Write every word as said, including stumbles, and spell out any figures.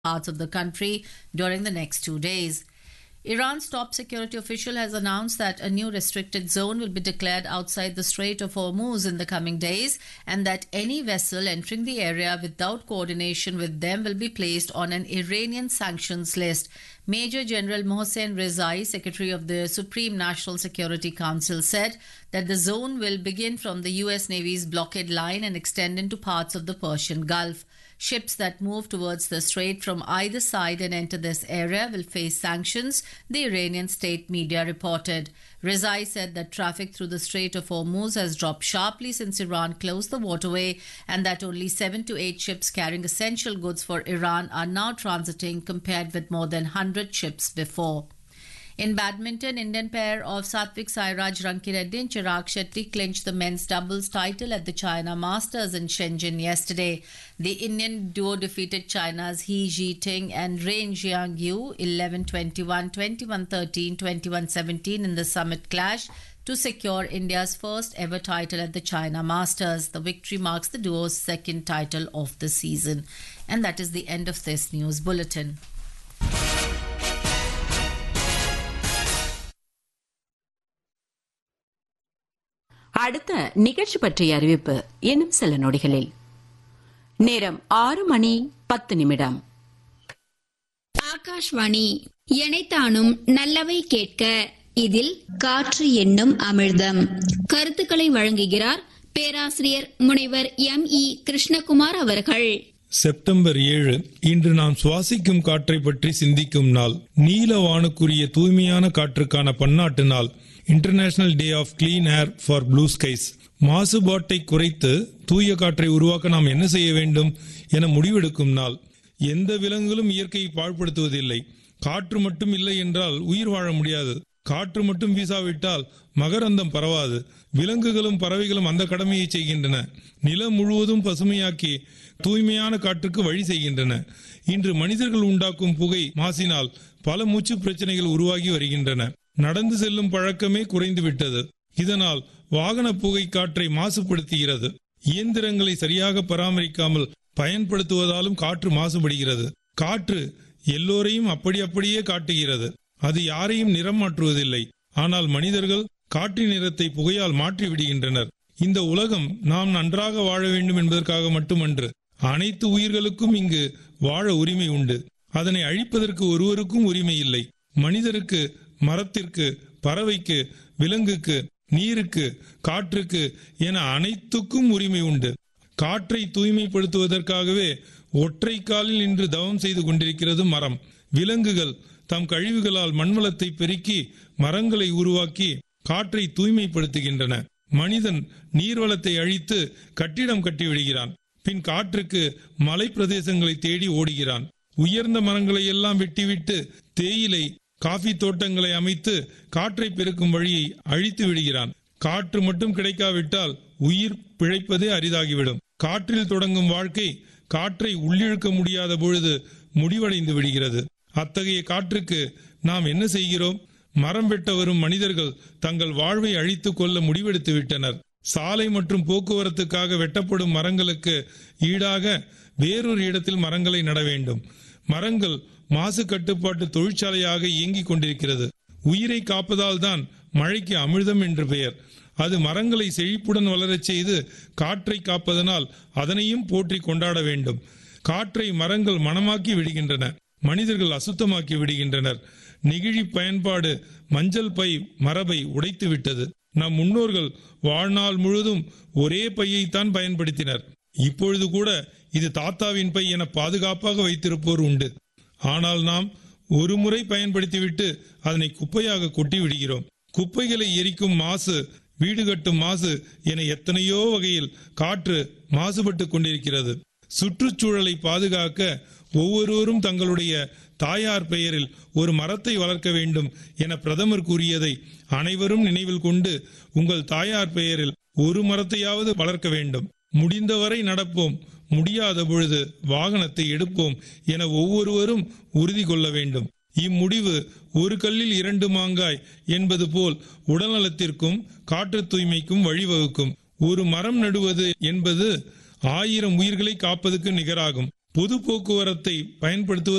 parts of the country during the next two days. Iran's top security official has announced that a new restricted zone will be declared outside the Strait of Hormuz in the coming days, and that any vessel entering the area without coordination with them will be placed on an Iranian sanctions list. Major General Mohsen Rezai, Secretary of the Supreme National Security Council, said that the zone will begin from the U S Navy's blockade line and extend into parts of the Persian Gulf. Ships that move towards the strait from either side and enter this area will face sanctions, the Iranian state media reported. Rezai said that traffic through the Strait of Hormuz has dropped sharply since Iran closed the waterway, and that only seven to eight ships carrying essential goods for Iran are now transiting, compared with more than one hundred ships before. In badminton, Indian pair of Satvik Sairaj Rankireddy and Chirag Shetty clinched the men's doubles title at the China Masters in Shenzhen yesterday. The Indian duo defeated China's He Jiting and Ren Jiangyu eleven twenty-one, twenty-one thirteen, twenty-one seventeen in the summit clash to secure India's first ever title at the China Masters. The victory marks the duo's second title of the season. And that is the end of this news bulletin. அடுத்த நிகழ்ச்சி பற்றிய அறிவிப்பு இன்னும் சில நொடிகளில். நேரம் ஆறு மணி பத்து நிமிடம். ஆகாஷ்வாணி எனைத்தானும் நல்லவை கேட்க. இதில் காற்று என்னும் அமிர்தம். கருத்துக்களை வழங்குகிறார் பேராசிரியர் முனைவர் எம் இ கிருஷ்ணகுமார் அவர்கள். செப்டம்பர் ஏழு இன்று நாம் சுவாசிக்கும் காற்றை பற்றி சிந்திக்கும் நாள். நீலவானுக்குரிய தூய்மையான காற்றுக்கான பன்னாட்டு நாள். International day of clean air for blue skies. மாசுபாட்டை குறைத்து தூய காற்றை உருவாக்க நாம் என்ன செய்ய வேண்டும் என முடிவெடுக்கும் நாள். எந்த விலங்குகளும் இயற்கையை பாழ்படுத்துவதில்லை. காற்று மட்டும் இல்லை என்றால் உயிர் வாழ முடியாது. காற்று மட்டும் வீசாவிட்டால் மகரந்தம் பரவாது. விலங்குகளும் பறவைகளும் அந்த கடமையை செய்கின்றன. நிலம் முழுவதும் பசுமையாக்கி தூய்மையான காற்றுக்கு வழி செய்கின்றன. இன்று மனிதர்கள் உண்டாக்கும் புகை மாசினால் பல மூச்சு பிரச்சனைகள் உருவாகி வருகின்றன. நடந்து செல்லும் பழக்கமே குறைந்து விட்டது. இதனால் வாகன புகை காற்றை மாசுபடுத்துகிறது. இயந்திரங்களை சரியாக பராமரிக்காமல் பயன்படுத்துவதாலும் காற்று மாசுபடுகிறது. காற்று எல்லோரையும் அப்படி அப்படியே காட்டுகிறது. அது யாரையும் நிறம் மாற்றுவதில்லை. ஆனால் மனிதர்கள் காற்றின் நிறத்தை புகையால் மாற்றி விடுகின்றனர். இந்த உலகம் நாம் நன்றாக வாழ வேண்டும் என்பதற்காக மட்டுமன்று, அனைத்து உயிர்களுக்கும் இங்கு வாழ உரிமை உண்டு. அதனை அழிப்பதற்கு ஒருவருக்கும் உரிமை இல்லை. மனிதருக்கு, மரத்திற்கு, பறவைக்கு, விலங்குக்கு, நீருக்கு, காற்றுக்கு என அனைத்துக்கும் உரிமை உண்டு. காற்றை தூய்மைப்படுத்துவதற்காகவே ஒற்றை காலில் நின்று தவம் செய்து கொண்டிருக்கிறது மரம். விலங்குகள் தம் கழிவுகளால் மண்வளத்தை பெருக்கி மரங்களை உருவாக்கி காற்றை தூய்மைப்படுத்துகின்றன. மனிதன் நீர்வளத்தை அழித்து கட்டிடம் கட்டிவிடுகிறான். பின் காற்றுக்கு மலை பிரதேசங்களை தேடி ஓடுகிறான். உயர்ந்த மரங்களை எல்லாம் வெட்டிவிட்டு தேயிலை, காஃபி தோட்டங்களை அமைத்து காற்றை பெருக்கும் வழியை அழித்து விடுகிறான். காற்று மட்டும் கிடைக்காவிட்டால் உயிர் பிழைப்பதே அரிதாகிவிடும். காற்றில் தொடங்கும் வாழ்க்கை காற்றை உள்ளிழுக்க முடியாத பொழுது முடிவடைந்து விடுகிறது. அத்தகைய காற்றுக்கு நாம் என்ன செய்கிறோம்? மரம் வெட்ட வரும் மனிதர்கள் தங்கள் வாழ்வை அழித்துக் கொள்ள முடிவெடுத்து விட்டனர். சாலை மற்றும் போக்குவரத்துக்காக வெட்டப்படும் மரங்களுக்கு ஈடாக வேறொரு இடத்தில் மரங்களை நட வேண்டும். மரங்கள் மாசு கட்டுப்பாட்டு தொழிற்சாலையாக இயங்கிக் கொண்டிருக்கிறது. உயிரை காப்பதால் தான் மழைக்கு அமிர்தம் என்று பெயர். அது மரங்களை செழிப்புடன் வளரச் செய்து காற்றை காப்பதனால் அதனையும் போற்றி கொண்டாட வேண்டும். காற்றை மரங்கள் மணமாக்கி விடுகின்றன. மனிதர்கள் அசுத்தமாக்கி விடுகின்றனர். நெகிழி பயன்பாடு மஞ்சள் பை மரபை உடைத்து விட்டது. நம் முன்னோர்கள் வாழ்நாள் முழுதும் ஒரே பையைத்தான் பயன்படுத்தினர். இப்பொழுது கூட இது தாத்தாவின் பை என பாதுகாப்பாக வைத்திருப்போர் உண்டு. ஆனால் நாம் ஒரு முறை பயன்படுத்திவிட்டு அதனை குப்பையாக கொட்டி விடுகிறோம். குப்பைகளை எரிக்கும் மாசு, வீடு கட்டும் மாசு என எத்தனையோ வகையில் காற்று மாசுபட்டு கொண்டிருக்கிறது. சுற்றுச்சூழலை பாதுகாக்க ஒவ்வொருவரும் தங்களுடைய தாயார் பெயரில் ஒரு மரத்தை வளர்க்க வேண்டும் என பிரதமர் கூறியதை அனைவரும் நினைவில் கொண்டு உங்கள் தாயார் பெயரில் ஒரு மரத்தையாவது வளர்க்க வேண்டும். முடிந்தவரை நடப்போம், முடியாத பொழுது வாகனத்தை எடுப்போம் என ஒவ்வொருவரும் உறுதி கொள்ள வேண்டும். இம்முடிவு ஒரு கல்லில் இரண்டு மாங்காய் என்பது போல் உடல்நலத்திற்கும் காற்று தூய்மைக்கும் வழிவகுக்கும். ஒரு மரம் நடுவது என்பது ஆயிரம் உயிர்களை காப்பதற்கு நிகராகும். பொது போக்குவரத்தை பயன்படுத்துவது